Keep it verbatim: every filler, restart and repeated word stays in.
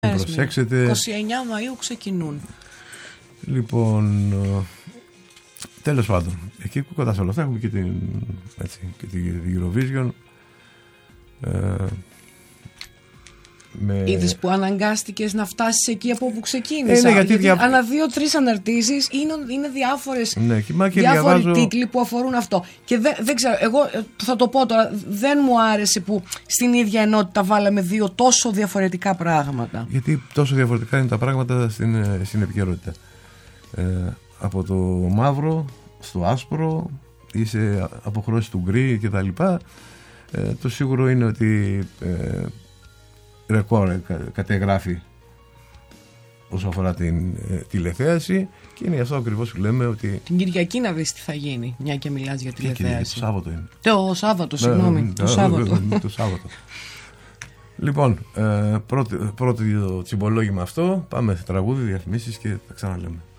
Προσέξτε. είκοσι εννέα Μαΐου ξεκινούν. Λοιπόν, τέλος πάντων, εκεί κοντά σε όλα αυτά έχουμε και την, έτσι, και την Eurovision. Ε, με... Είδες που αναγκάστηκες να φτάσεις εκεί από όπου ξεκίνησα? Ε, ναι, γιατί γιατί δια... ανά δύο-τρεις αναρτήσεις είναι, είναι διάφορες, ναι, και και διάφοροι διαβάζω... τίτλοι που αφορούν αυτό. Και δεν, δεν ξέρω, εγώ θα το πω τώρα, δεν μου άρεσε που στην ίδια ενότητα βάλαμε δύο τόσο διαφορετικά πράγματα. Γιατί τόσο διαφορετικά είναι τα πράγματα στην, στην επικαιρότητα. Ε, από το μαύρο στο άσπρο ή σε αποχρώσεις του γκρι και τα λοιπά. Ε, το σίγουρο είναι ότι ε, ρεκόρ κα, κατεγράφει όσο αφορά την ε, τηλεθέαση, και είναι γι' αυτό ακριβώς που λέμε ότι την Κυριακή να δεις τι θα γίνει, μια και μιλάς για τηλεθέαση. Το Σάββατο είναι. Το Σάββατο, συγγνώμη. Ναι, το Σάββατο. Το Σάββατο. Λοιπόν, ε, πρώτο, πρώτο τσιμπολόγημα αυτό. Πάμε σε τραγούδι, διαφημίσεις και τα ξαναλέμε.